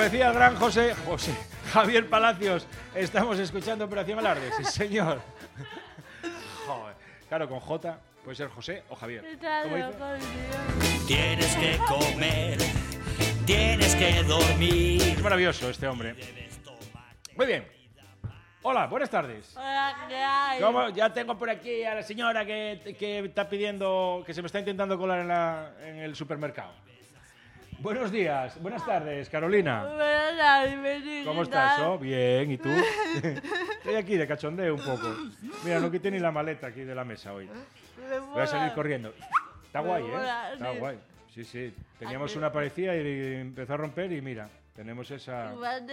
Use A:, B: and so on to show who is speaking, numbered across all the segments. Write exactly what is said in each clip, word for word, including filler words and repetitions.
A: decía el gran José, José Javier Palacios, estamos escuchando Operación Alarde. Sí, señor. Joder. Claro, con J puede ser José o Javier. ¿Cómo dice?
B: Tienes que comer, tienes que dormir.
A: Es maravilloso este hombre. Muy bien. Hola, buenas tardes.
C: Hola, ¿qué hay?
A: ¿Cómo? Ya tengo por aquí a la señora que, que está pidiendo, que se me está intentando colar en, la, en el supermercado. Buenos días, buenas tardes, Carolina.
C: Buenas tardes,
A: ¿Cómo estás? Oh, bien, ¿y tú? Estoy aquí de cachondeo un poco. Mira, no quité ni la maleta aquí de la mesa hoy. Voy a salir corriendo. Está guay, ¿eh? Está guay. Sí, sí. Teníamos una parecida y empezó a romper y mira, tenemos esa...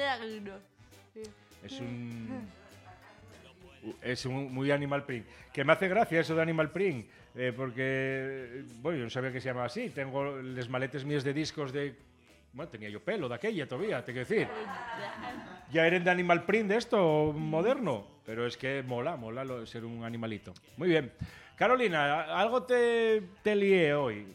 A: Es un... Es un muy Animal Print. Que me hace gracia eso de Animal Print, eh, porque, bueno, yo no sabía que se llamaba así. Tengo los maletes míos de discos de... Bueno, tenía yo pelo de aquella todavía, te quiero decir. Ya eran de Animal Print de esto, moderno. Pero es que mola, mola lo de ser un animalito. Muy bien. Carolina, algo te, te lié hoy.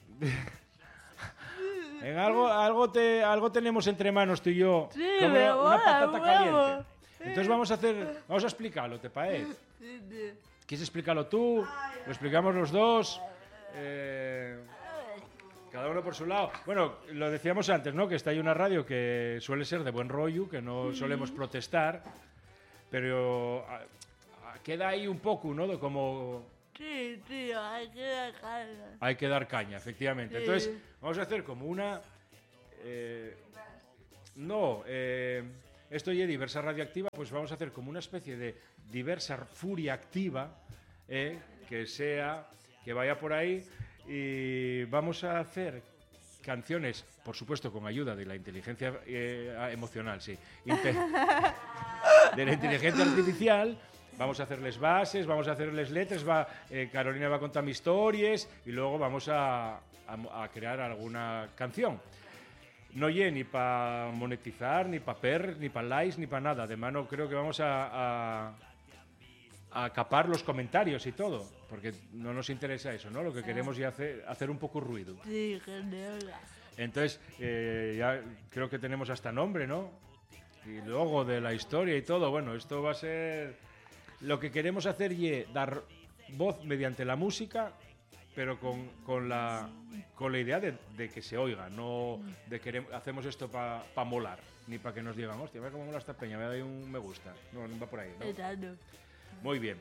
A: En algo, algo, te, algo tenemos entre manos tú y yo.
C: Sí,
A: como
C: me
A: una, una
C: mola,
A: patata
C: huevo.
A: caliente. Entonces vamos a hacer, vamos a explicarlo, ¿te parece? ¿Quieres explicarlo tú? Lo explicamos los dos. Eh, cada uno por su lado. Bueno, lo decíamos antes, ¿no? Que está ahí una radio que suele ser de buen rollo, que no solemos protestar, pero a, a, queda ahí un poco, ¿no? De como...
C: Sí, tío, hay que dar caña.
A: Hay que dar caña, efectivamente.
C: Sí.
A: Entonces, vamos a hacer como una... Eh, no, eh, esto ya diversa radioactiva, pues vamos a hacer como una especie de diversa furia activa, eh, que sea, que vaya por ahí, y vamos a hacer canciones, por supuesto, con ayuda de la inteligencia eh, emocional, sí, Inte- de la inteligencia artificial. Vamos a hacerles bases, vamos a hacerles letras, va, eh, Carolina va a contar mis historias y luego vamos a, a, a crear alguna canción. No oye ni para monetizar, ni para per, ni para likes, ni para nada. Además, no creo que vamos a, a, a capar los comentarios y todo, porque no nos interesa eso, ¿no? Lo que queremos es hacer, hacer un poco ruido.
C: Sí, genial.
A: Entonces, eh, ya creo que tenemos hasta nombre, ¿no? Y logo de la historia y todo. Bueno, esto va a ser... Lo que queremos hacer es dar voz mediante la música, pero con, con, la, con la idea de, de que se oiga, no de que hacemos esto para pa molar, ni para que nos digan, hostia, ve cómo mola esta peña, me da ahí un me gusta. No, no va por ahí, ¿no?
C: Exacto.
A: Muy bien.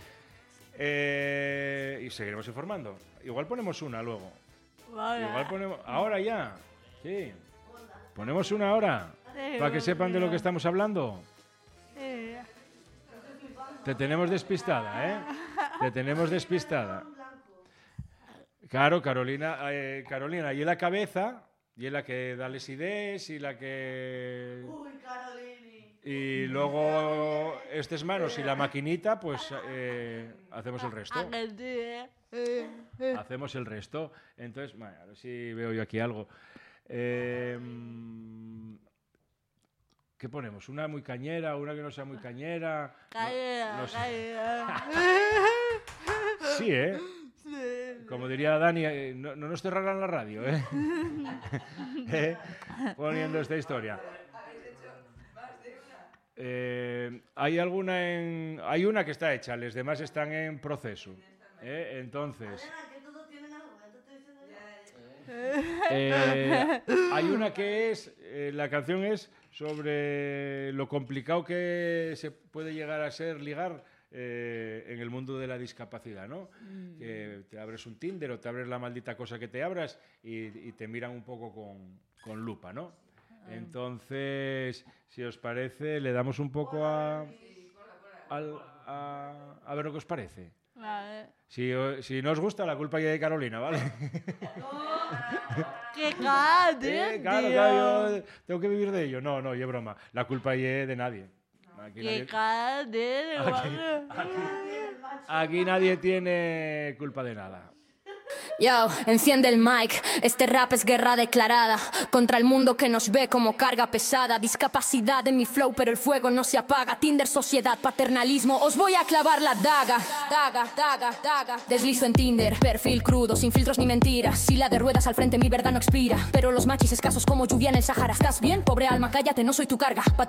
A: Eh, y seguiremos informando. Igual ponemos una luego.
C: Vale.
A: Igual ponemos... Ahora ya. Sí. Ponemos una ahora,
C: Sí,
A: para que sepan de lo que estamos hablando.
C: Sí.
A: Te tenemos despistada, ¿eh? Te tenemos despistada. Claro, Carolina, eh, Carolina, y en la cabeza, y en la que da las ideas, y la que...
D: Uy, Carolini.
A: Y luego estas manos y la maquinita, pues eh, hacemos el resto.
C: Ah, que sí, ¿eh? Eh, eh.
A: Hacemos el resto. Entonces, bueno, a ver si veo yo aquí algo. Eh, ¿Qué ponemos? ¿Una muy cañera? ¿Una que no sea muy cañera?
C: Cañera,
A: No- no sé.
C: cañera.
A: Sí, ¿eh?
C: Sí.
A: Como diría Dani, eh, no, no nos cerrarán la radio, ¿eh? ¿Eh? Poniendo esta historia. Eh, hay alguna en, hay una que está hecha, las demás están en proceso. ¿eh? Entonces,
D: Elena, que todos tienen algo, ¿eh? Te estoy diciendo yo.
A: eh, hay una que es, eh, la canción es sobre lo complicado que se puede llegar a ser ligar eh, en el mundo de la discapacidad, ¿no?
C: Mm.
A: Que te abres un Tinder o te abres la maldita cosa que te abras y, y te miran un poco con, con lupa, ¿no? Entonces, si os parece, le damos un poco a, al- a, a ver lo que os parece.
C: Vale.
A: Si, o- si no os gusta, la culpa ya de Carolina, ¿vale?
C: ¡Qué cara,
A: Eh, claro,
C: tío!
A: claro, yo tengo que vivir de ello. No, no, y es broma. La culpa ya es de nadie. Aquí
C: ¡Qué
A: nadie,
C: cara tiene,
A: Aquí-
C: guapo!
A: aquí nadie tiene culpa de nada.
E: Yo, enciende el mic, este rap es guerra declarada contra el mundo que nos ve como carga pesada. Discapacidad en mi flow, pero el fuego no se apaga. Tinder, sociedad, paternalismo, os voy a clavar la daga. Daga, daga, daga. Deslizo en Tinder, perfil crudo, sin filtros ni mentiras. Sila de ruedas al frente, mi verdad no expira. Pero los machis escasos como lluvia en el Sahara. ¿Estás bien? Pobre alma, cállate, no soy tu carga.